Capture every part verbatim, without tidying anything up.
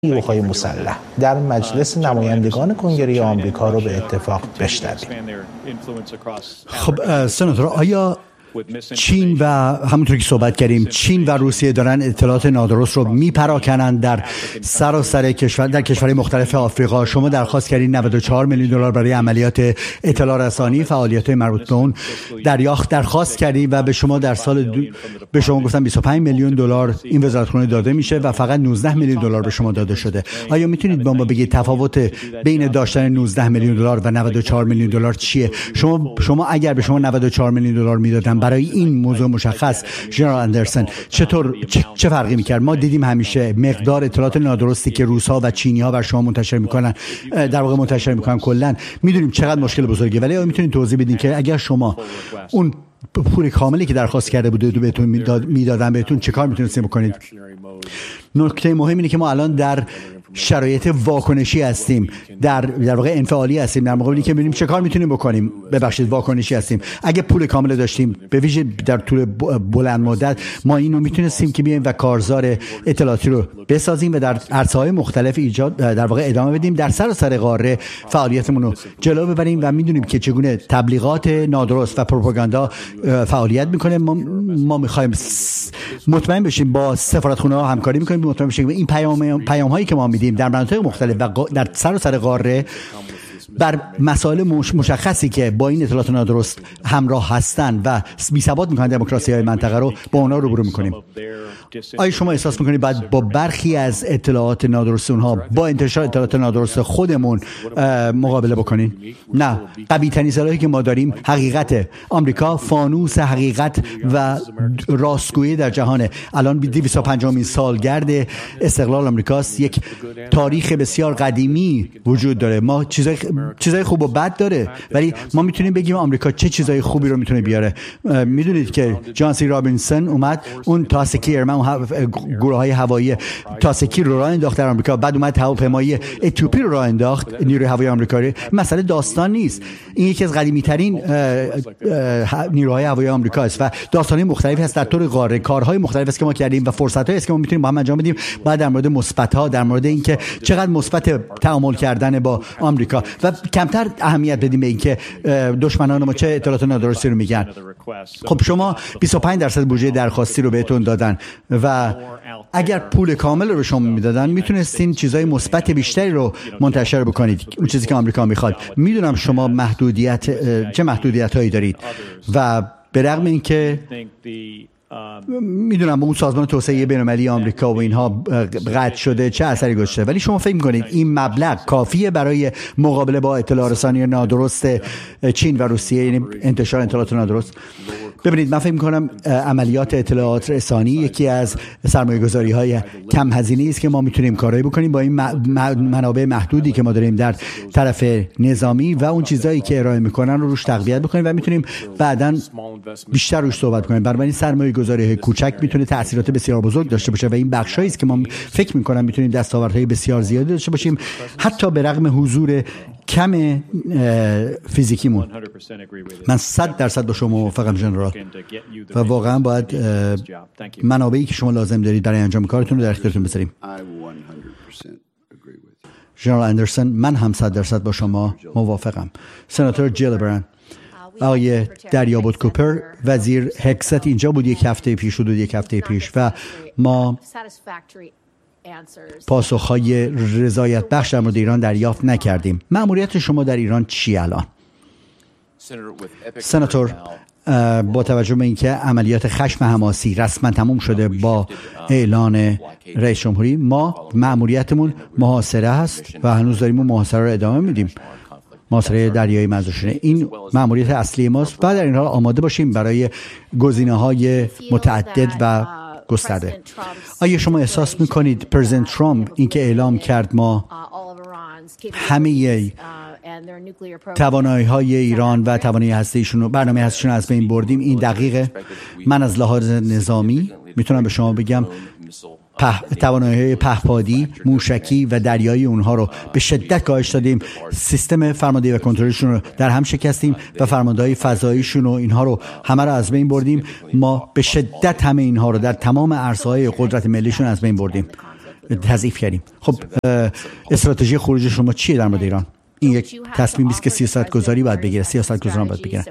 نیروهای مسلح در مجلس نمایندگان کنگره آمریکا رو به اتفاق بشنویم. خب سناتور، آیا چین و همونطور که صحبت کردیم چین و روسیه دارن اطلاعات نادرست رو میپراکنند در سراسر کشور در کشورهای مختلف آفریقا؟ شما درخواست کردین نود و چهار میلیون دلار برای عملیات اطلاع رسانی فعالیت مربوط به اون دریافت درخواست کردید و به شما در سال دو... به شما گفتن بیست و پنج میلیون دلار این وزارتخونه داده میشه و فقط نوزده میلیون دلار به شما داده شده. آیا میتونید با ما بگید تفاوت بین داشتن نوزده میلیون دلار و نود و چهار میلیون دلار چیه؟ شما شما اگر به شما نود و چهار میلیون دلار میدادن برای این موضوع مشخص، ژنرال اندرسن چطور چه, چه فرقی میکرد؟ ما دیدیم همیشه مقدار اطلاعات نادرستی که روس‌ها و چینی‌ها بر شما منتشر میکنن در واقع منتشر میکنن کلا میدونیم چقدر مشکل بزرگه، ولی آیا میتونید توضیح بدین که اگر شما اون پول کاملی که درخواست کرده بودید بهتون میدادن بهتون چه کار میتونستید بکنید؟ نکته مهم اینه که ما الان در شرایط واکنشی هستیم، در در واقع انفعالی هستیم، در مقابلی که ببینیم چه کار میتونیم بکنیم. ببخشید واکنشی هستیم. اگه پول کامل داشتیم به ویژه در طول بلند مدت ما اینو میتونستیم که بیایم و کارزار اطلاعاتی رو بسازیم و در عرصه‌های مختلف ایجاد در واقع ادامه بدیم، در سراسر قاره فعالیتمون رو جلو ببریم و میدونیم که چگونه تبلیغات نادرست و پروپاگاندا فعالیت میکنه. ما ما میخوایم مطمئن بشیم، با سفارتخونه‌ها همکاری میکنیم، مطمئن بشیم این پیام پیام‌هایی که ما میدیم در مناطق مختلف و در سراسر قاره بر مسائل مشخصی که با این اطلاعات نادرست همراه هستند و بی‌ثبات میکنن دموکراسی‌های منطقه رو، با اونا روبرو میکنیم. آیا شما احساس میکنید باید با برخی از اطلاعات نادرست اونها با انتشار اطلاعات نادرست خودمون مقابله بکنین؟ نه، قوی ترین سلاحی که ما داریم حقیقت. آمریکا فانوس حقیقت و راستگویی در جهانه. الان دویست و پنجمین سالگرد استقلال آمریکاست. یک تاریخ بسیار قدیمی وجود داره. ما چیزای چیزای خوب و بد داره، ولی ما میتونیم بگیم آمریکا چه چیزای خوبی رو میتونه بیاره. میدونید که جان سی رابینسون اومد اون تاسکی ارمن گروه های هوایی تاسکی رو راه انداخت در آمریکا، بعد اومد هواپیمایی اتیوپی رو راه انداخت نیروی هوایی آمریکایی. مسئله داستان نیست، این یکی از قدیمی ترین نیروهای هوایی آمریکا است و داستان‌های مختلفی هست در طول قاره، کارهای مختلفی است که ما کردیم و فرصت‌هایی است که ما میتونیم با هم انجام بدیم. بعد در مورد مثبت‌ها، در مورد اینکه چقدر مثبت تعامل کردن با آمریکا و کمتر اهمیت بدیم به اینکه دشمنان ما چه اطلاعات نادرستی رو میگن. خب شما بیست و پنج درصد بودجه درخواستی رو بهتون دادن و اگر پول کامل رو به شما میدادن میتونستین چیزای مثبت بیشتری رو منتشر بکنید، اون چیزی که آمریکا میخواد. میدونم شما محدودیت چه محدودیت هایی دارید و به رغم اینکه میدونم اون سازمان توسعه بین‌المللی آمریکا و اینها قطع شده چه اثری گذاشته، ولی شما فکر می‌کنید این مبلغ کافیه برای مقابله با اطلاع رسانی نادرست چین و روسیه، یعنی انتشار اطلاعات نادرست؟ ببینید، من فکر می‌کنم عملیات اطلاعات رسانی یکی از سرمایه‌گذاری‌های کم هزینه‌ای است که ما میتونیم کارایی بکنیم با این منابع محدودی که ما داریم در طرف نظامی و اون چیزایی که ارائه می‌کنن رو روش تقویت بکنیم و میتونیم بعداً بیشتر روش صحبت کنیم. برای سرمایه‌گذاری کوچک میتونه تاثیرات بسیار بزرگ داشته باشه و این بخشایی است که ما فکر می‌کنم میتونیم دستاوردهای بسیار زیادی داشته باشیم، حتی به رغم حضور کم فیزیکیمون. من صد درصد با شما موافقم ژنرال و واقعا باید منابعی که شما لازم دارید برای انجام کارتون رو در اختیارتون بذاریم. ژنرال اندرسن، من هم صد درصد با شما موافقم. سناتور جیلبرن، آقای دریابود کوپر، وزیر هکست اینجا بود یک هفته پیش، حدود یک هفته پیش و ما پاسخهای رضایت بخش در مورد ایران دریافت نکردیم. مأموریت شما در ایران چی الان؟ سناتور، با توجه به اینکه عملیات خشم حماسی رسما تموم شده با اعلان رئیس جمهوری، ما مأموریتمون محاصره است و هنوز داریم اون محاصره رو ادامه میدیم. محاصره دریایی مرزشونه این مأموریت اصلی ماست و در این حال آماده باشیم برای گزینه‌های متعدد و گسترده. آیا شما احساس میکنید پرزیدنت ترامپ این که اعلام کرد ما همه توانایی‌های ایران و توانایی هسته‌ایشون رو، برنامه هسته‌ایشون از بین بردیم؟ این دقیقه. من از لحاظ نظامی میتونم به شما بگم توانایی‌های پهپادی، موشکی و دریایی اونها رو به شدت کاهش دادیم. سیستم فرماندهی و کنترلشون رو در هم شکستیم و فرماندهی فضاییشون رو اینها رو همه رو از بین بردیم. ما به شدت همه اینها رو در تمام عرصه‌های قدرت ملیشون از بین بردیم. تضعیف کردیم. خب استراتژی خروج شما چیه در مورد ایران؟ این یک تصمیمی است که سیاستگزاری باید بگیره، سیاستگزاران باید بگیرن.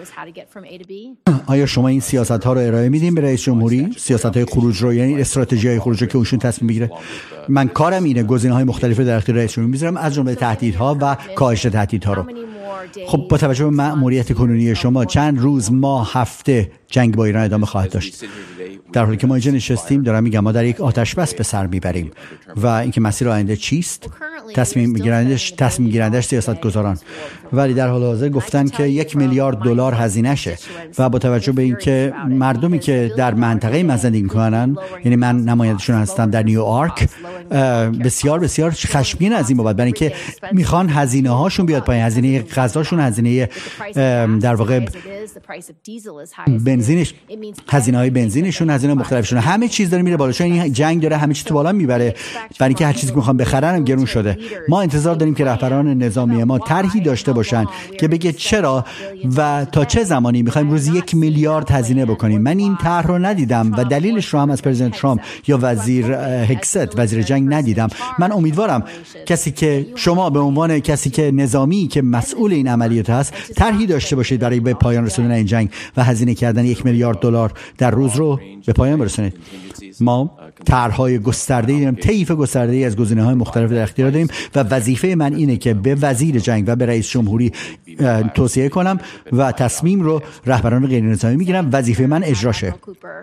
آیا شما این سیاست ها رو ارائه میدین به رئیس جمهوری؟ سیاست های خروج رو، یعنی استراتژی های خروج رو که اونشون تصمیم بگیره؟ من کارم اینه گزینه های مختلف رو در اختیار رئیس جمهوری میذارم، از جمله تهدیدها و کاهش تهدیدها رو. خب با توجه به مأموریت کنونی شما چند روز، ماه، هفته جنگ با ایران ادامه خواهد داشت؟ در حالی که ما اینجا نشستیم دارم میگم ما در یک آتش بس به سر میبریم و اینکه مسیر آینده چیست تصمیم میگیرندش تصمیم گیرندش سیاستگزاران، ولی در حال حاضر گفتن که یک میلیارد دلار هزینه شه و با توجه به اینکه مردمی که در منطقه من زندگی میکنن، یعنی من نمایندشون هستم در نیویورک، بسیار بسیار خشمگین از این بابت، برای اینکه میخوان هزینه هاشون بیاد پایین، هزینه غذاشون، هزینه در واقع بنزینش، هزینه های بنزینشون، هزینه مختلفشون، همه چیز داره میره بالا، چون این جنگ داره همه چیز تو بالا میبره، برای اینکه هر چیزی که میخوان بخرن هم گرون شده. ما انتظار داریم که رهبران نظامی ما طرحی داشته باشن که بگه چرا و تا چه زمانی میخوایم روزی یک میلیارد هزینه بکنیم. من این طرح رو ندیدم و دلیلش رو هم از پرزیدنت ترامپ یا وزیر هکست وزیر جنگ ندیدم. من امیدوارم کسی که شما به عنوان کسی که نظامی که مسئول این عملیات هست طرحی داشته باشید برای به پایان رسوندن این جنگ و هزینه کردن یک میلیارد دلار در روز رو به پایان برسونید. ما طرح‌های گسترده‌ای داریم، طیف گسترده‌ای از گزینه‌های مختلف در اختیار داریم و وظیفه من اینه که به وزیر جنگ و به رئیس جمهوری توصیه کنم و تصمیم رو رهبران غیر نظامی میگیرم، وظیفه من اجراشه.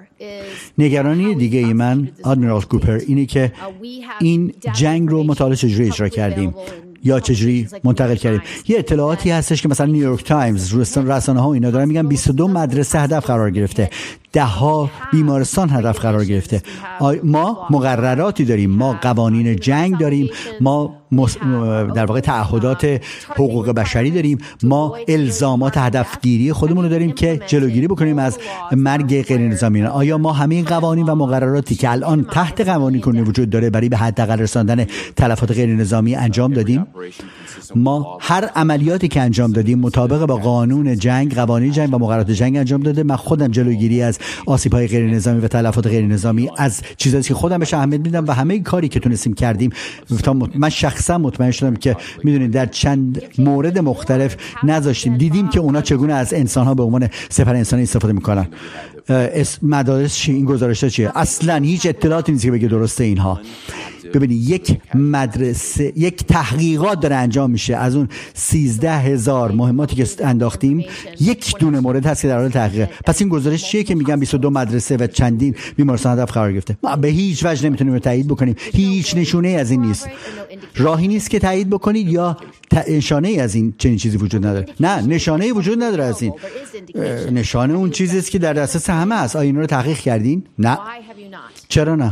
نگرانی دیگه ای من آدمیرال کوپر اینه که این جنگ رو مطالعه چجوری اجرا کردیم یا چجوری منتقل کردیم. یه اطلاعاتی هستش که مثلا نیویورک تایمز، رسانه ها اینا دارن میگن بیست و دو مدرسه هدف قرار گرفته، ده ها بیمارستان هدف قرار گرفته. ما مقرراتی داریم، ما قوانین جنگ داریم، ما در واقع تعهدات حقوق بشری داریم، ما الزامات هدفگیری خودمون رو داریم که جلوگیری بکنیم از مرگ غیر نظامیان. آیا ما همه قوانین و مقرراتی که الان تحت قوانین کنونی وجود داره برای به حداقل رساندن تلفات غیر نظامی انجام دادیم؟ ما هر عملیاتی که انجام دادیم مطابق با قانون جنگ، قوانین جنگ و مقررات جنگ انجام داده. من خودم جلوگیری از آسیب‌های غیر نظامی و تلفات غیر نظامی از چیزایی که خودم بهش اهمیت میدم و همه کاری که تونستیم کردیم. من شخصا مطمئن شدم که میدونید در چند مورد مختلف نذاشتیم، دیدیم که اونا چگونه از انسان‌ها به عنوان سپر انسانی استفاده میکنن. مدارس چی؟ این گزارش‌ها چیه؟ اصلا هیچ اطلاعاتی نیست که بگه درسته اینها. ببینید یک مدرسه، یک تحقیقات داره انجام میشه، از اون سیزده هزار مهماتی که انداختیم یک دونه مورد هست که در حال تحقیقه. پس این گزارش چیه که میگن بیست و دو مدرسه و چندین بیمارستان هدف قرار گرفته؟ ما به هیچ وجه نمیتونیم تایید بکنیم، هیچ نشونه از این نیست، راهی نیست که تایید بکنید یا نشانه از این چنین چیزی وجود نداره. نه، نشانه وجود نداره از این. نشانه اون چیزی است که در دسترس همه است. آیا اینا رو تحقیق کردین؟ نه. چرا نه؟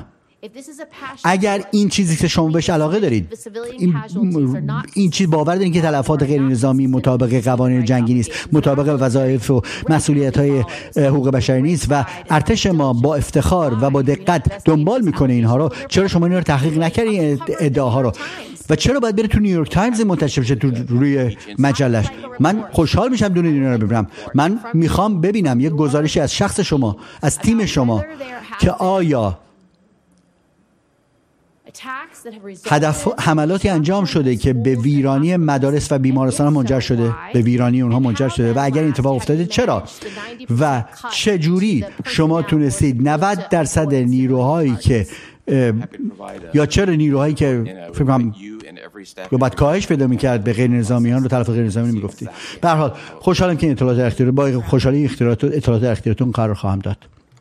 اگر این چیزی که شما بهش علاقه دارید، این, این چیز باور دارین که تلفات غیر نظامی مطابق قوانین جنگی نیست، مطابق وظایف و مسئولیت‌های حقوق بشری نیست و ارتش ما با افتخار و با دقت دنبال میکنه اینها رو، چرا شما اینا رو تحقیق نکردین ادعاها رو؟ و چرا باید بره تو نیویورک تایمز منتشر بشه، تو روی مجلش؟ من خوشحال میشم دونه اینا رو ببینم. من میخوام ببینم یک گزارشی از شخص شما، از تیم شما، که آیا هدف حملاتی انجام شده که به ویرانی مدارس و بیمارستان منجر شده، به ویرانی اونها منجر شده و اگر این اتفاق افتاده چرا و چه جوری شما تونستید نود درصد نیروهایی که یا چرا نیروهایی که فکر کنم یا بعد کاهش پیدا می‌کرد به غیر نظامیان رو طرف غیر نظامی میگفتی. به هر حال خوشحالم که این اطلاعات اختیار با خوشحالی اختیارات اطلاعات اختیاراتون قرار خواهم داد.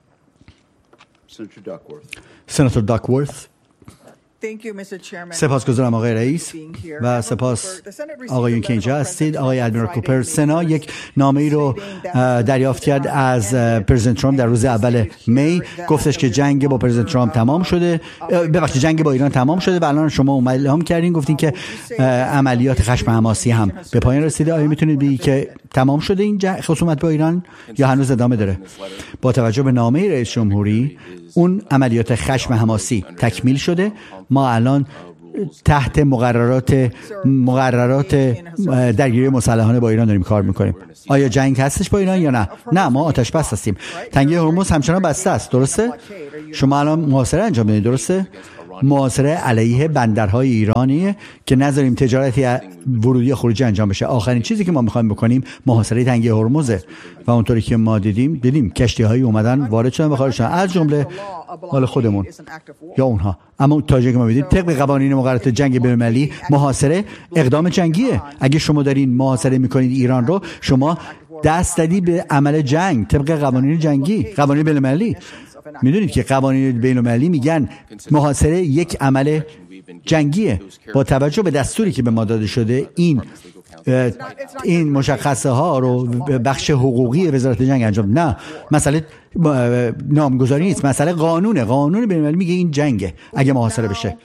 سناتور داکورث. سپاسگزارم آقای رئیس و سپاس آقایون که اینجا هستید. آقای ادمیرال کوپر، سنا یک نامه ای رو دریافت کرد از پرزیدنت ترامپ در روز اول می، گفتش که جنگ با پرزیدنت ترامپ تمام شده، ببخشید جنگ با ایران تمام شده و الان شما اعلام کردین گفتین که عملیات خشم حماسی هم به پایان رسیده. آیا میتونید بگید که تمام شده این خصومت با ایران یا هنوز ادامه داره؟ با توجه به نامه رئیس جمهوری اون عملیات خشم حماسی تکمیل شده. ما الان تحت مقررات مقررات درگیری مسلحانه با ایران داریم کار میکنیم. آیا جنگ هستش با ایران یا نه؟ نه، ما آتش بس هستیم. تنگه هرمز همچنان بسته است، درسته؟ شما الان محاصره انجام میدید، درسته؟ محاصره علیه بندرهای ایرانیه که نذاریم تجارتی ورودی و خروجی انجام بشه. آخرین چیزی که ما میخوایم بکنیم محاصره تنگه هرمزه و اونطوری که ما دیدیم دیدیم کشتی‌هایی اومدن وارد شدن و خارج شدن، از جمله مال خودمون یا اونها. اما تا جایی که ما دیدیم طبق قوانین مقررات جنگ بین‌المللی محاصره اقدام جنگیه. اگه شما دارین محاصره میکنید ایران رو، شما دست دادی به عمل جنگ طبق قوانین جنگی، قوانین بین‌المللی. میدونید که قوانین بین‌المللی میگن محاصره یک عمل جنگیه. با توجه به دستوری که به ما داده شده این این مشخصه ها رو بخش حقوقی وزارت جنگ انجام. نه، مسئله نامگذاری نیست، مسئله قانونه. قانون بین‌المللی میگه این جنگه اگه محاصره بشه.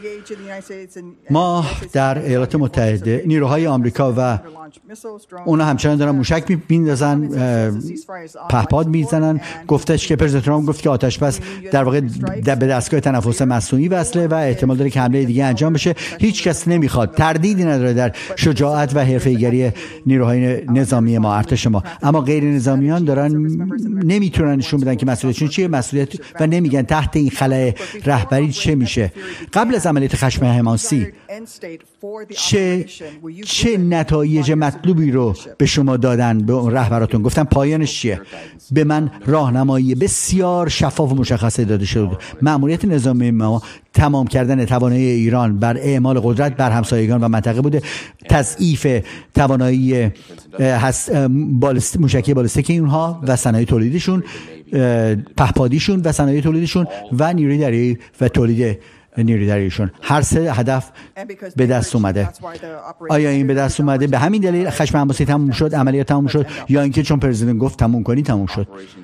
ما در ایالات متحده نیروهای آمریکا و اونا همچنان دارن موشک میندازن، پهپاد میزنن. گفتش که پرزیدنت ترامپ گفت که آتش بس در واقع به دستگاه تنفس مصنوعی وصله و احتمال داره که حمله دیگه انجام بشه. هیچ کس نمیخواد، تردیدی نداره در شجاعت و حرفه‌ایگری نیروهای نظامی ما، ارتش ما. اما غیر نظامیان دارن نمیتونن نشون بدن که مسئولیتشون چیه، مسئولیت و نمیگن تحت این خلأ رهبری چه میشه. قبل از عملیات خشم حماسی چه چه نتایج مطلوبی رو به شما دادن، به رهبراتون گفتن پایانش چیه؟ به من راهنمایی بسیار شفاف و مشخص داده شده. مأموریت نظامی ما تمام کردن توانایی ایران بر اعمال قدرت بر همسایگان و منطقه بوده، تضعیف توانایی بالست موشکی بالستیک اونها و صنایع تولیدشون، پهپادیشون و صنایع تولیدشون و نیروی دریایی و تولید نیروی دریاییشون. هر سه هدف به دست اومده. آیا این به دست اومده به همین دلیل خشم حماسی تموم شد، عملیات تموم شد، یا اینکه چون پرزیدنت گفت تموم کنی تموم شد؟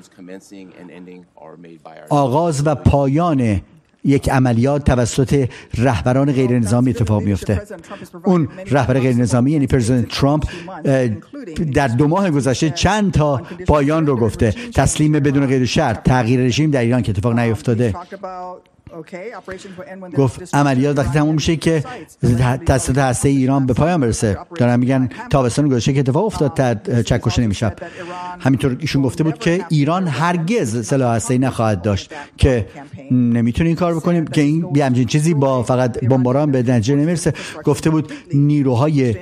آغاز و پایان یک عملیات توسط رهبران غیر نظامی اتفاق میفته. اون رهبر غیر نظامی یعنی پرزیدنت ترامپ در دو ماه گذشته چند تا پایان رو گفته. تسلیم بدون قید و شرط، تغییر رژیم در ایران که اتفاق نیفتاده. گفت عملیات وقتی تموم میشه که تسلیحات هسته ایران به پایان برسه. دارن میگن تابستان گذشته که اتفاق افتاد تا چکش نمیشب. همینطور ایشون گفته بود که ایران هرگز سلاح هسته‌ای نخواهد داشت، که نمیتونه این کار بکنیم، که این بی همچین چیزی با فقط بمباران به نتیجه نمیرسه. گفته بود نیروهای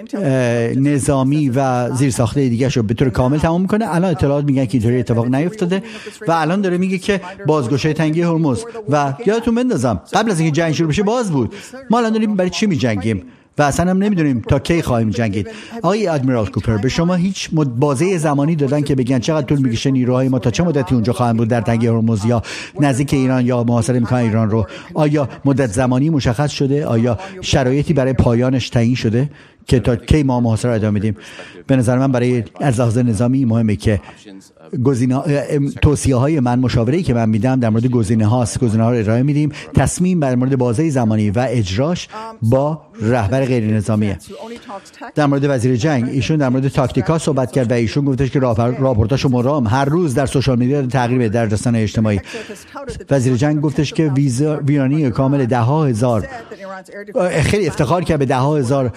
نظامی و زیرساخته دیگه شو به طور کامل تمام میکنه. الان اطلاعات میگن که اینطوری اتفاق نیفتاده و الان داره میگه که بازگشای تنگه هرمز و یادتون بندازم قبل از اینکه جنگ شروع بشه باز بود. ما الان داریم برای چی می‌جنگیم و اصلا هم نمیدونیم تا کی خواهیم جنگید. آقای ادمیرال کوپر، به شما هیچ بازه زمانی دادن که بگن چقدر طول میکشه نیروهای ما تا چه مدتی اونجا خواهند بود در تنگه هرمز یا نزدیک ایران یا محاصره میکنن ایران رو؟ آیا مدت زمانی مشخص شده؟ آیا شرایطی برای پایانش تعیین شده که تا کی ما محاصره ادامه میدیم؟ به نظر من برای از لحاظ نظامی مهمه که گزینه توصیه های من، مشاوره‌ای که من میدم در مورد گزینه هاست، گزینه ها رو ارائه میدیم. تصمیم در مورد بازه زمانی و اجراش با رهبر غیر نظامیه. در مورد وزیر جنگ، ایشون در مورد تاکتیکا صحبت کرد و ایشون گفتش که راپورتاشو مرام هر روز در سوشال میدیا تغییر بده در رسانه‌های اجتماعی. وزیر جنگ گفتش که ویرانی کامل ده ها هزار، خیلی افتخار کرد به ده ها هزار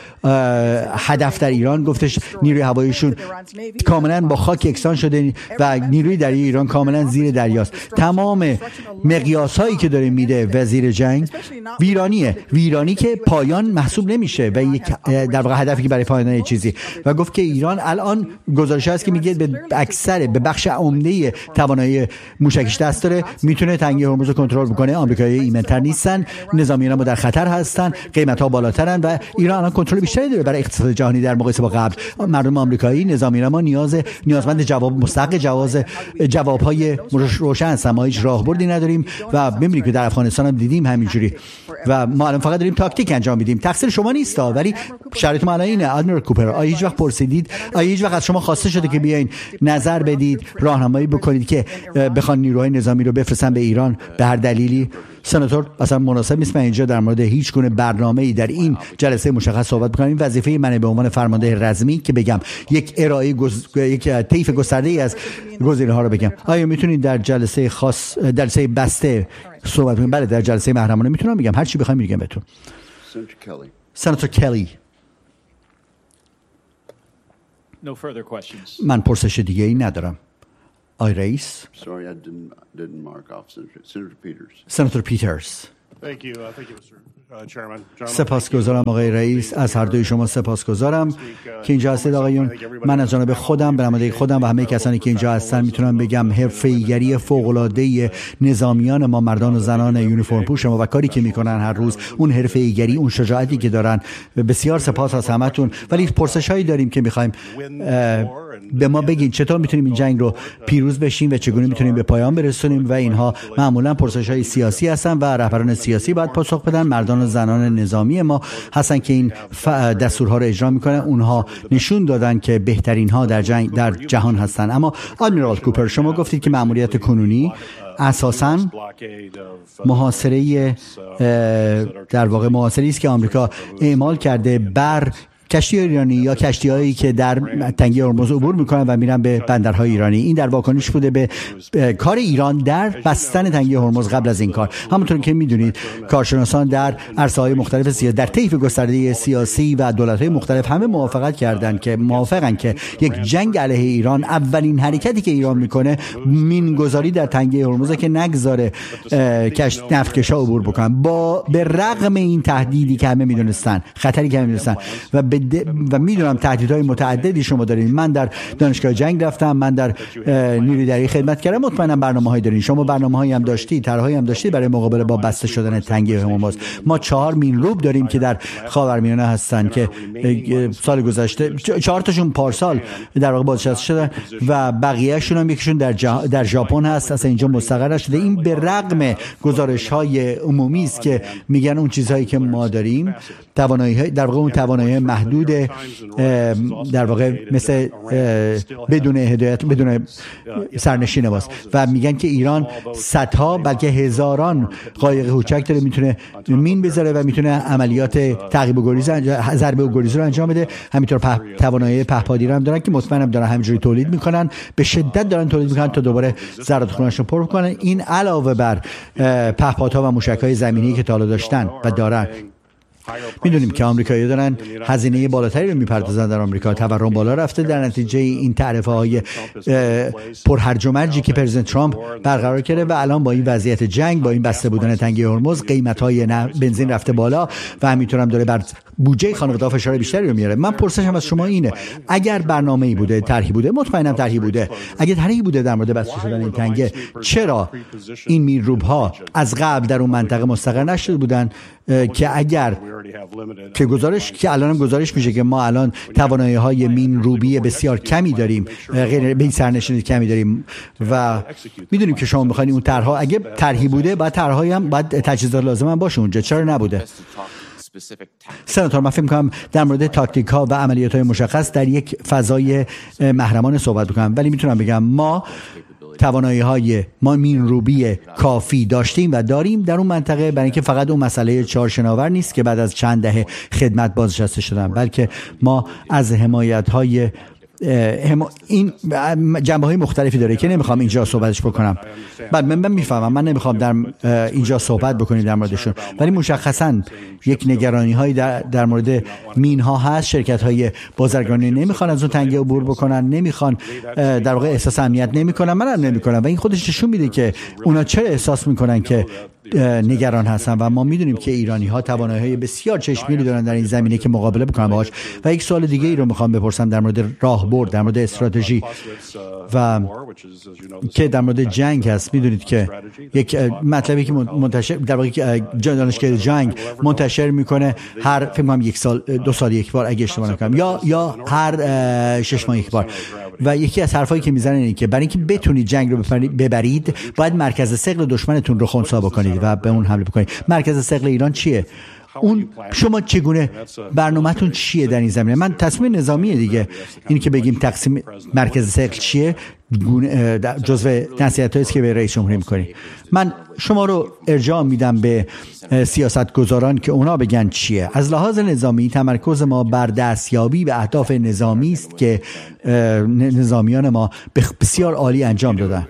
هدف در ایران. گفتش نیروی هواییشون کاملا با خاک یکسان شده و نیروی دریایی ایران کاملا زیر دریاست. تمام مقیاسایی که داره میده وزیر جنگ ویرانیه، ویرانی که پایان محسوب نمیشه و یک در واقع هدفی که برای پایان چیزی. و گفت که ایران الان گزارش هست که میگه به اکثر به بخش عمده توانایی موشکیش دست داره، میتونه تنگه هرمز رو کنترل بکنه. آمریکایی‌ها ایمن‌تر نیستن، نظامیان ما در خطر هستن، قیمت‌ها بالاترن و ایران الان کنترل بیشتری داره برای اقتصاد جهانی در مقایسه با قبل. مردم آمریکایی، نظامیان ما نیاز نیازمند جواب مستحق جواز جواب‌های روشن هستن. ما هیچ راهبردی نداریم و ببینید که در افغانستان هم دیدیم همینجوری و ما الان فقط داریم تاکتیک انجام میدیم. تقصیر شما نیست، ولی شرایط ما الان اینه. ادمیرال کوپر، آیا هیچ وقت پرسیدید، آیا هیچ وقت از شما خواسته شده که بیاین نظر بدید، راهنمایی بکنید که بخوان نیروهای نظامی رو بفرستن به ایران به هر دلیلی؟ سناتور اصلا مناسب نیست من اینجا در مورد هیچ گونه برنامه‌ای در این جلسه مشخص صحبت بکنم. این وظیفه منه به عنوان فرمانده رزمی که بگم یک ارائه گز... یک طیف گسترده‌ای از گزینه‌ها رو بگم. آیا میتونید در جلسه خاص جلسه بسته صحبت کنید؟ بله، در جلسه محرمانه میتونم بگم، هر چی بخواید میگم بهتون. سناتور کلی. No further questions. من پرسش دیگه ای ندارم. آی رئیس. Sorry, I didn't, didn't mark off Senator, Senator Peters. Senator Peters. سپاسگزارم آقای رئیس، از هر دوی شما سپاسگزارم که اینجا هستید آقایون. من از جانب خودم، به نمایندگی خودم و همه کسانی که اینجا هستن میتونم بگم حرفه‌ایگری فوق‌العاده نظامیان ما، مردان و زنان یونیفرم پوش ما و کاری که میکنن هر روز، اون حرفه‌ایگری، اون شجاعتی که دارن، بسیار سپاس از همتون. ولی پرسش‌هایی داریم که می‌خوایم به ما بگین چطور میتونیم این جنگ رو پیروز بشیم و چگونه میتونیم به پایان برسونیم و اینها معمولا پرسش‌های سیاسی هستن و رهبران سیاسی باید پاسخ بدن. مردان و زنان نظامی ما هستن که این دستورها رو اجرا میکنن. اونها نشون دادن که بهترین ها در جنگ در جهان هستن. اما آدمیرال کوپر، شما گفتید که مأموریت کنونی اساساً محاصره در واقع محاصره است که آمریکا اعمال کرده بر کشتی ایرانی یا کشتی‌هایی که در تنگه هرمز عبور می‌کنن و میرن به بندرهای ایرانی. این در واکنش بوده به کار ایران در بستن تنگه هرمز. قبل از این کار، همونطور که می‌دونید، کارشناسان در عرصه‌های مختلف سیاسی، در طیف گسترده سیاسی و دولت‌های مختلف همه موافقت کردند که موافقن که یک جنگ علیه ایران، اولین حرکتی که ایران می‌کنه مین‌گذاری در تنگه هرمز که نگذاره کشت نفتکشا عبور بکنن. با به رغم این تهدیدی که همه می‌دونستان، خطری که همه می‌دونستان و و میدونم تهدیدهای متعددی شما دارین. من در دانشگاه جنگ رفتم، من در نیروی دریایی خدمت کردم. مطمئنم برنامه‌هایی دارین. شما برنامه‌هایی هم داشتید، طرحهایی هم داشتید برای مقابله با بسته شدن تنگه هرمز. ما چهار مینروب داریم که در خاورمیانه هستن که سال گذشته چهار تاشون پارسال در واقع بازنشسته شدن و بقیه‌شون هم یکیشون در جا... در ژاپن هست، اصلا اینجا مستقر نشده. این به رغم گزارش‌های عمومی است که میگن اون چیزهایی که ما داریم، توانایی در واقع اون توانایی محدود در واقع مثل بدون هدایت، بدون سرنشین باز و میگن که ایران صدها بلکه هزاران قایق کوچک داره، میتونه مین بذاره و میتونه عملیات تعقیب و گریز، ضربه و گریز رو انجام بده. همینطور په... توانایی پهپادی رو هم دارن که مطمئنم دارن همینجوری تولید میکنن، به شدت دارن تولید میکنن تا دوباره ذرات رو پر کنن. این علاوه بر پهپادها و موشک‌های زمینی که تا حالا داشتن و دارن. میدونیم که آمریکایی‌ها دارن هزینه بالاتری رو میپردازن در آمریکا، تورم بالا رفته در نتیجه این تعرفه‌های پرهرج و مرجی که پرزیدنت ترامپ برقرار کرده و الان با این وضعیت جنگ، با این بسته بودن تنگه هرمز، قیمت‌های بنزین رفته بالا و همینطور هم داره بر بودجه خانواده‌ها فشار بیشتری رو میاره. من پرسشم از شما اینه، اگر برنامه‌ای بوده، طرحی بوده، مطمئنم طرحی بوده، اگه طرحی بوده در مورد بسته شدن این تنگه، چرا این مینروب‌ها از قبل در اون منطقه مستقر نشده بودن که اگر که گزارش که الان هم گزارش میشه که ما الان توانایی‌های مین روبی بسیار کمی داریم، غیر به سرنشین کمی داریم و میدونیم که شما می‌خواید اون طرح‌ها، اگه طرحی بوده بعد طرح‌هایی هم بعد تجهیزات لازم هم باشه اونجا، چرا نبوده؟ سناتور، من فکر می‌کنم در مورد تاکتیک‌ها و عملیات‌های مشخص در یک فضای محرمانه صحبت بکنم، ولی میتونم بگم ما توانایی‌های ما مین روبی کافی داشتیم و داریم در اون منطقه، برای اینکه فقط اون مسئله چهار شناور نیست که بعد از چند دهه خدمت بازنشسته شدن، بلکه ما از حمایت‌های این جنبه‌های مختلفی داره که نمیخوام اینجا صحبتش بکنم. بعد من میفهمم، من نمیخوام در اینجا صحبت بکنیم در موردشون، ولی مشخصاً یک نگرانی‌هایی در در مورد مین‌ها هست. شرکت‌های بازرگانی نمیخوان از اون تنگه عبور بکنن، نمیخوان در واقع احساس امنیت نمیکنن، منم نمیکنم و این خودش نشون میده که اونا چرا احساس میکنن که نگران هستن و ما میدونیم که ایرانی‌ها توانایی‌های بسیار چشمگیری دارن در این زمینه که مقابله بکنن باهاش. و یک سوال دیگه ای رو میخوام بپرسم در مورد راهبرد، در مورد استراتژی و که در مورد جنگ هست. میدونید که یک مطلبی که منتشر در واقع دانشگاه جنگ منتشر میکنه هر فکر کنم یک سال دو سال یک بار اگه اشتباه نکنم، یا یا هر شش ماه یک بار، و یکی از حرفایی که میزنن اینه که برای اینکه بتونید جنگ رو ببرید باید مرکز ثقل دشمنتون رو خنثی بکنید و به اون حمله بکنید. مرکز ثقل ایران چیه؟ اون شما چگونه برنامه‌تون چیه در این زمینه؟ من تصمیم نظامیه دیگه، این که بگیم تقسیم مرکز ثقل چیه جزو نصیحت‌هایی است که به رئیس جمهوری می‌کنی. من شما رو ارجاع میدم به سیاستگزاران که اونا بگن چیه. از لحاظ نظامی تمرکز ما بر دستیابی به اهداف نظامی است که نظامیان ما بسیار عالی انجام دادن.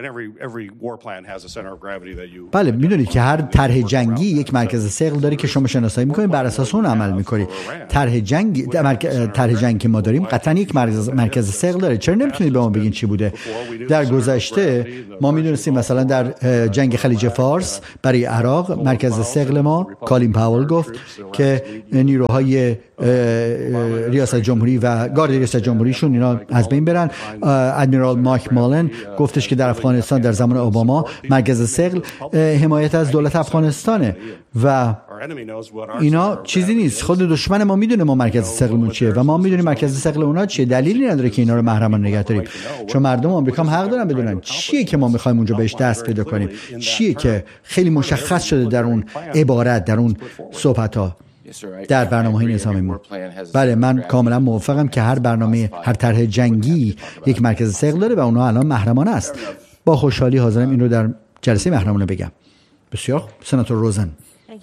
بله، میدونید که هر طرح جنگی یک مرکز ثقل داره که شما شناسایی میکنید، بر اساس اون عمل میکنید. طرح جنگ طرح جنگی که ما داریم قطعا یک مرکز مرکز ثقل داره. چرا نمیتونید به ما بگین چی بود؟ بوده. در گذشته ما میدونستیم مثلا در جنگ خلیج فارس برای عراق مرکز ثقل ما کالین پاول گفت که نیروهای ریاست جمهوری و گارد ریاست جمهوریشون اینا از بین برن. ادمیرال مایک مالن گفتش که در افغانستان در زمان اوباما مرکز ثقل حمایت از دولت افغانستانه و اینا چیزی نیست. خود دشمن ما میدونه ما مرکز ثقلمون چیه و ما میدونیم مرکز ثقل اونا چیه. دلیلی نداره که اینا رو محرمانه نگه داریم، چون مردم آمریکا هم حق دارن بدونن چیه که ما میخوایم اونجا بهش دست پیدا کنیم، چیه که خیلی مشخص شده در اون عبارت، در اون صحبت‌ها، در برنامه‌های نظامیمون. بله من کاملا موافقم که هر برنامه، هر طرح جنگی یک مرکز ثقل داره و اونها الان محرمانه است. با خوشحالی حاضرم این رو در جلسه محرمانه بگم. بسیار. سناتور روزن.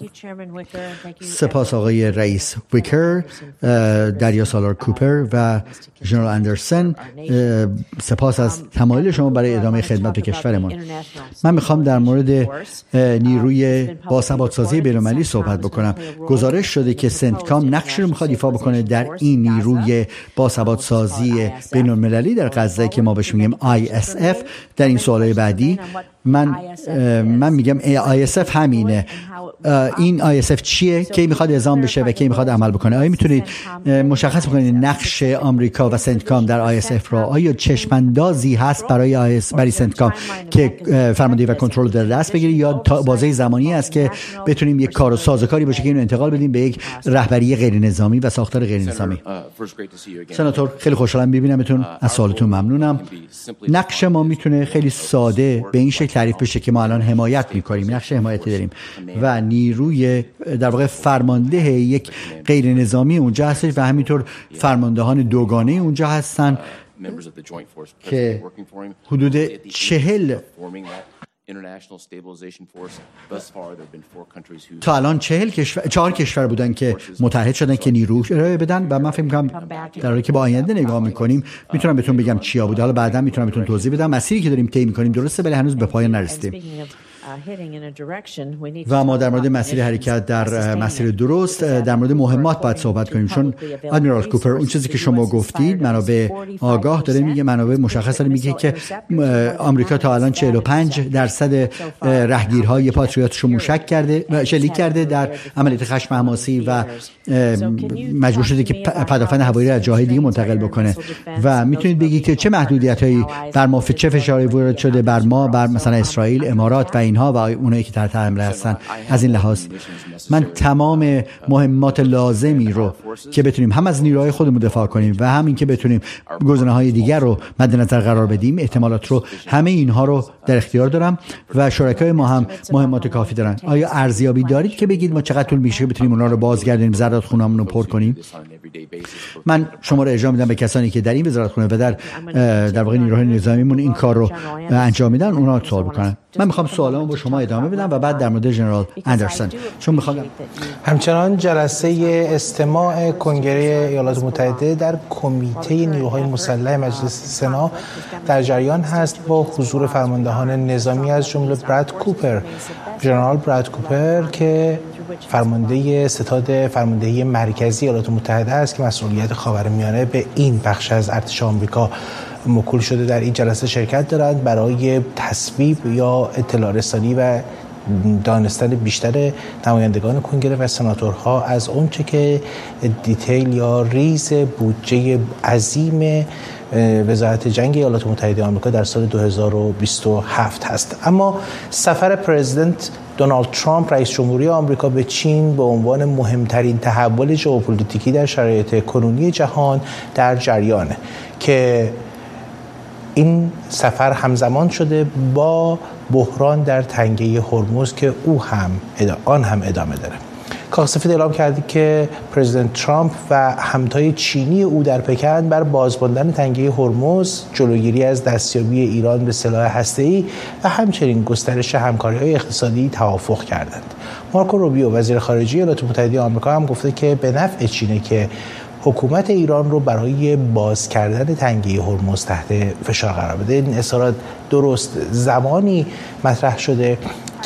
سپاس آقای رئیس ویکر، دریا سالار کوپر و ژنرال اندرسن. سپاس از تمایل شما برای ادامه خدمت به کشورمان. من میخوام در مورد نیروی باثبات‌سازی بین‌المللی صحبت بکنم. گزارش شده که سنتکام نقشی رو میخواد ایفا بکنه در این نیروی باثبات‌سازی بین‌المللی در غزه که ما بهش میگیم آی اس اف. در این سوالای بعدی من من میگم آی اس اف همینه. این آی اس اف چیه؟ کی میخواد اعزام بشه و کی میخواد عمل بکنه؟ آیا میتونید مشخص بکنید نقش آمریکا و سنتکام در آی اس اف را؟ آیا چشماندازی هست برای آی اس برای سنتکام که فرماندهی و کنترل در دست بگیری، یا بازه زمانی است که بتونیم یک کار سازوکاری باشه که اینو انتقال بدیم به یک رهبری غیر نظامی و ساختار غیر نظامی؟ سناتور خیلی خوشحالم میبینمتون. از سوالتون ممنونم. نقش ما میتونه خیلی ساده به این شکل تعریف بشه که ما الان حمایت میکنیم، نقش حمایتی داریم و نیروی در واقع فرمانده یک غیر نظامی اونجا هستش و همینطور فرماندهان دوگانه اونجا هستن که حدود چهل تا الان چهل کشور چهار کشور بودن که متحد شدن که نیرو ارائه بدن و من فکر می‌کنم در حالی که با آینده نگاه می‌کنیم میتونم بهتون بگم چیا بوده. حالا بعدا میتونم بهتون توضیح بدم. مسیری که داریم طی می‌کنیم درسته ولی هنوز به پایان نرسیدیم و ما در مورد مسیر حرکت در مسیر درست در مورد مهمات باید صحبت کنیم، چون ادمیرال کوپر اون چیزی که شما گفتید منابع آگاه داره میگه، منابع مشخص داره میگه که آمریکا تا الان چهل و پنج درصد رهگیرهای پاتریوتش رو موشک کرده، شلیک کرده در عملیات خشم حماسی و مجبور شده که پدافند هوایی را از جاهای دیگه منتقل بکنه. و میتونید بگید که چه محدودیت‌هایی بر ما، چه فشاری وارد شده بر ما، بر مثلا اسرائیل، امارات و اینها و اونایی که تحت حمله هستن. از این لحاظ من تمام مهمات لازمی رو که بتونیم هم از نیروهای خودمون دفاع کنیم و هم این که بتونیم گزینه‌های دیگر رو مد نظر قرار بدیم، احتمالات رو، همه اینها رو در اختیار دارم و شرکای ما هم مهمات کافی دارن. آیا ارزیابی دارید که بگید ما چقدر طول میشه بتونیم اونا رو بازگردونیم، زرادخونه‌مون رو پر کنیم؟ من شما رو ارجاع میدم به کسانی که در این وزارتخونه و در در واقع نیروهای نظامیمون این کار رو انجام میدن، اونا رو سوال بکنن. من میخوام سوالامو با شما ادامه بدم و بعد در مورد ژنرال اندرسن، چون میخوام همچنان جلسه استماع کنگره ایالات متحده در کمیته نیروهای مسلح مجلس سنا در جریان هست با حضور فرماندهان نظامی از جمله براد کوپر، ژنرال براد کوپر که فرمانده ستاد فرماندهی مرکزی ایالات متحده است که مسئولیت خاورمیانه به این بخش از ارتش آمریکا موکول شده. در این جلسه شرکت دارند برای تصویب یا اطلاع رسانی و دانستن بیشتر نمایندگان کنگره و سناتورها از اونچه که دیتیل یا ریز بودجه عظیم وزارت جنگ ایالات متحده آمریکا در سال دو هزار و بیست و هفت هست. اما سفر پرزیدنت دونالد ترامپ رئیس جمهوری آمریکا به چین به عنوان مهمترین تحول ژئوپلیتیکی در شرایط کنونی جهان در جریانه که این سفر همزمان شده با بحران در تنگه هرمز که او هم آن هم ادامه داره. کاخ سفید اعلام کرده که پرزیدنت ترامپ و همتای چینی او در پکن بر بازماندن تنگه هرمز، جلوگیری از دستیابی ایران به سلاح هسته‌ای و همچنین گسترش همکاری‌های اقتصادی توافق کردند. مارکو روبیو وزیر خارجه ایالات متحده آمریکا هم گفته که به نفع چینه که حکومت ایران رو برای باز کردن تنگه هرمز تحت فشار قرار بده. این اظهارات درست زمانی مطرح شده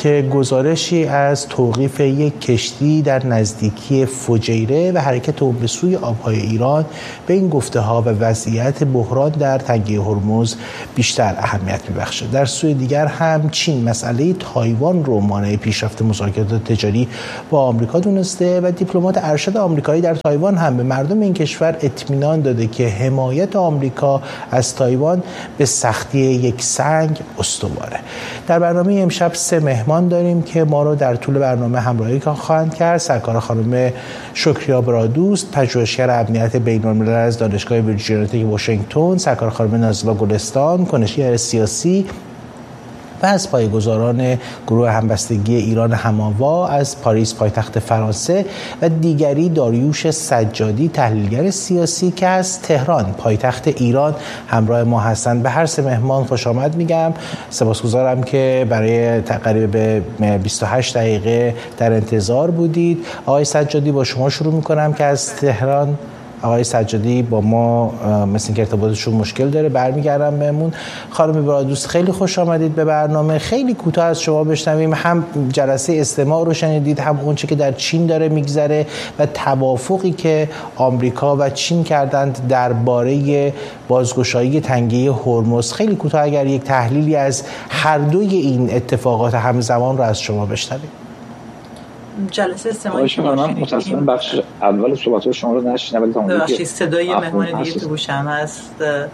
که گزارشی از توقیف یک کشتی در نزدیکی فجیره و حرکت اون به سوی آبهای ایران به این گفته‌ها و وضعیت بحران در تنگه هرمز بیشتر اهمیت می‌بخشه. در سوی دیگر هم چین مسئله تایوان رو مانع پیشرفت مذاکرات تجاری با آمریکا دونسته و دیپلمات ارشد آمریکایی در تایوان هم به مردم این کشور اطمینان داده که حمایت آمریکا از تایوان به سختی یک سنگ استواره. در برنامه امشب سه مهمان داریم که ما رو در طول برنامه همراهی خواهند کرد. سرکار خانم شکریا برادوست، پژوهشگر امنیت بین‌الملل از دانشگاه ویرجینیا تک واشنگتن، سرکار خانم نازلا گلستان، کنشگر سیاسی و از پایه‌گذاران گروه همبستگی ایران هماوا از پاریس پایتخت فرانسه و دیگری داریوش سجادی، تحلیلگر سیاسی که از تهران پایتخت ایران همراه ما هستند. به هر سه مهمان خوش آمد میگم. سپاسگزارم که برای تقریبا به بیست و هشت دقیقه در انتظار بودید. آقای سجادی با شما شروع میکنم که از تهران. آقای سجادی با ما مثل اینکه ارتباطشون مشکل داره، برمیگردم بهمون. خانم برادوست خیلی خوش آمدید به برنامه. خیلی کوتاه از شما بشنویم، هم جلسه استماع رو شنیدید، هم اون چه که در چین داره میگذره و توافقی که آمریکا و چین کردند درباره بازگشایی تنگه هرمز. خیلی کوتاه اگر یک تحلیلی از هر دوی این اتفاقات همزمان رو از شما بشنویم. جلسه استماعی که من متأسفانه بخش اول صحبت شما رو نشنیدم، ولی تا اونجایی که صدای مهمان دیگه تو گوشم هست.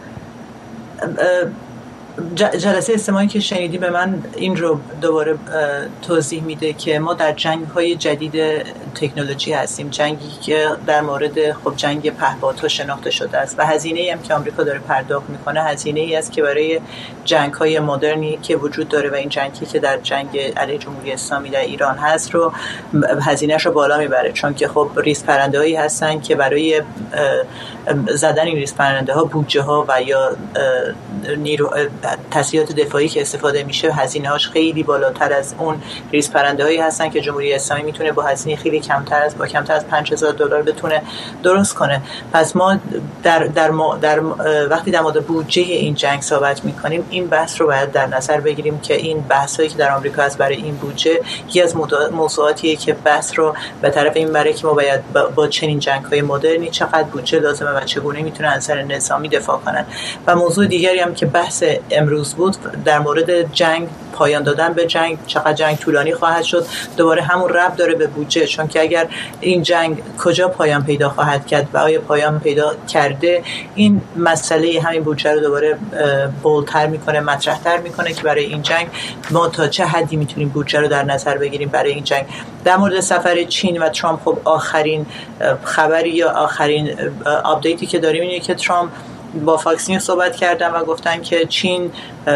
جلسه استماعی که شنیدی به من این رو دوباره توضیح میده که ما در جنگ‌های جدید تکنولوژی هستیم، جنگی که در مورد خب جنگ پهپادها شناخته شده است و هزینه‌ای هم که آمریکا داره پرداخت میکنه هزینه‌ای است که برای جنگ‌های مدرنی که وجود داره و این جنگی که در جنگ علیه جمهوری اسلامی در ایران هست رو هزینه‌اش رو بالا میبره، چون که خب ریز پرنده‌هایی هستن که برای زدن این ریز پرنده‌ها بودجه‌ها و یا نیرو تسلیحات دفاعی که استفاده میشه هزینه‌هاش خیلی بالاتر از اون ریز پرنده‌هایی هستن که جمهوری اسلامی میتونه با هزینه خیلی کمتر از با کمتر از پنج هزار دلار بتونه درست کنه. پس ما در در, در وقتی در مورد بودجه این جنگ صحبت میکنیم این بحث رو باید در نظر بگیریم که این بحثایی که در آمریکا هست برای این بودجه یکی از موضوعاتیه که بحث رو به طرف این بره که ما باید با, با چنین جنگ‌های مدرنی چقدر بودجه لازمه و چگونه میتونه از نظر نظامی دفاع کنن. و موضوع دیگری هم که بحث امروز بود در مورد جنگ، پایان دادن به جنگ، چقدر جنگ طولانی خواهد شد، دوباره همون ربط داره به بودجه، چون که اگر این جنگ کجا پایان پیدا خواهد کرد و آیا پایان پیدا کرده، این مسئله همین بودجه رو دوباره بولتر میکنه، مطرحتر میکنه که برای این جنگ ما تا چه حدی میتونیم بودجه رو در نظر بگیریم برای این جنگ. در مورد سفر چین و ترامپ خب آخرین خبری یا آخرین آپدیتی که داریم اینه که ترامپ با فاکس نیوز صحبت کردن و گفتن که چین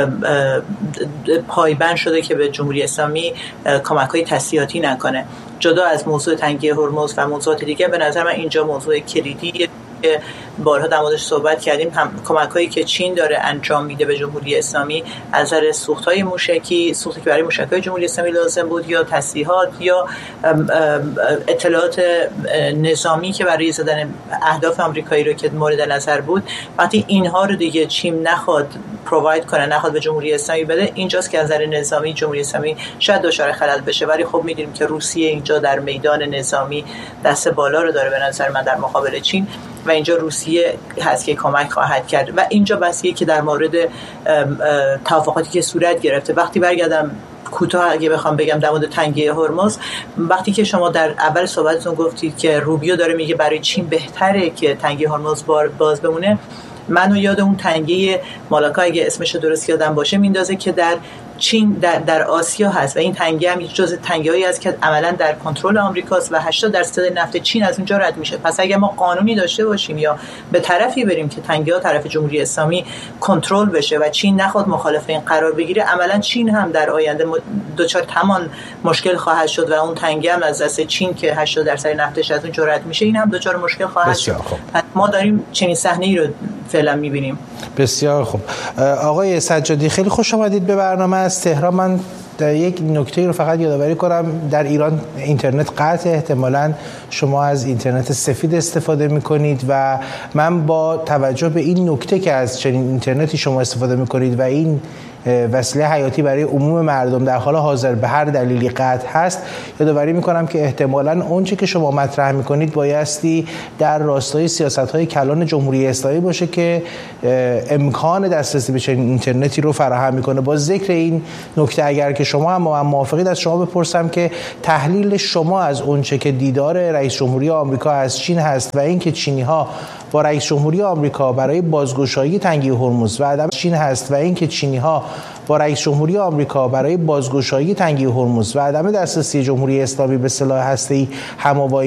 پایبند شده که به جمهوری اسلامی کمک‌های تسلیحاتی نکنه. جدا از موضوع تنگه هرمز و موضوعات دیگه، به نظر من اینجا موضوع کلیدیه که بارها در موردش صحبت کردیم. هم کمک‌هایی که چین داره انجام میده به جمهوری اسلامی از نظر سوخت‌های موشکی، سوختی که برای موشک‌های جمهوری اسلامی لازم بود، یا تسلیحات یا اطلاعات نظامی که برای زدن اهداف آمریکایی رو که مورد نظر بود، وقتی اینها رو دیگه چین نخواد پروواید کنه، نخواد به جمهوری اسلامی بده، اینجاست که از نظر نظامی جمهوری اسلامی شاید دچار خلل بشه. ولی خب می‌دونیم که روسیه اینجا در میدان نظامی دست بالا رو داره به نظر من در مقابل چین و اینجا روسیه هست که کمک خواهد کرد. و اینجا بسیه که در مورد توافقاتی که صورت گرفته، وقتی برگردم کوتاه اگه بخوام بگم در مورد تنگه هرمز، وقتی که شما در اول صحبتتون گفتید که روبیو داره میگه برای چین بهتره که تنگه هرمز باز بمونه، منو یاد اون تنگه مالاکا اگه اسمش درست یادم باشه میندازه که در چین در, در آسیا هست و این تنگه هم جزء تنگه‌ای است که عملاً در کنترل آمریکاست و هشتاد درصد نفت چین از اونجا رد میشه. پس اگه ما قانونی داشته باشیم یا به طرفی بریم که تنگه‌ها طرف جمهوری اسلامی کنترل بشه و چین نخواد مخالف این قرار بگیره، عملاً چین هم در آینده دچار تمام مشکل خواهد شد و اون تنگه هم از دست چین که هشتاد درصد نفتش از اونجا رد میشه این هم دچار مشکل خواهد شد. ما داریم چنین صحنه‌ای رو فعلا می‌بینیم. بسیار خوب. آقای سجادی خیلی خوش آمدید به برنامه از تهران. من در یک نکته رو فقط یادآوری کنم، در ایران اینترنت قطع، احتمالاً شما از اینترنت سفید استفاده می‌کنید و من با توجه به این نکته که از چنین اینترنتی شما استفاده می‌کنید و این وسیله حیاتی برای عموم مردم در حال حاضر به هر دلیلی قطع هست، یادآوری میکنم که احتمالاً اونچه که شما مطرح میکنید بایستی در راستای سیاست‌های کلان جمهوری اسلامی باشه که امکان دسترسی به چنین اینترنتی رو فراهم میکنه. با ذکر این نکته اگر که شما هم با من موافقید، از شما بپرسم که تحلیل شما از اونچه که دیدار رئیس جمهوری آمریکا از چین هست و اینکه چینی‌ها با رئیس جمهوری آمریکا برای بازگشایی تنگه هرمز و عدم چین هست و اینکه چینی‌ها با رئیس جمهوری آمریکا برای بازگشایی تنگه هرمز و عدم دسترسی جمهوری اسلامی به سلاح هسته‌ای هم‌آوایی